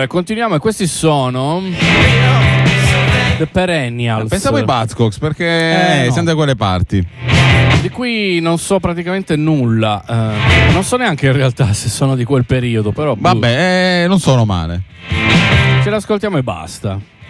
continuiamo e questi sono The Perennials. Pensavo ai Buzzcocks perché no. siamo da quelle parti. Di cui non so praticamente nulla. Non so neanche in realtà se sono di quel periodo, però Vabbè, non sono male. ce l'ascoltiamo e basta.